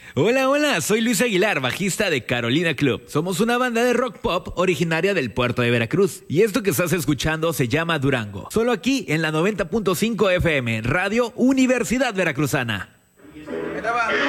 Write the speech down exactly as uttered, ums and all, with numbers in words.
Hola, hola, soy Luis Aguilar, bajista de Carolina Club. Somos una banda de rock pop originaria del puerto de Veracruz. Y esto que estás escuchando se llama Durango. Solo aquí en la noventa punto cinco F M, Radio Universidad Veracruzana. Ahí estaba.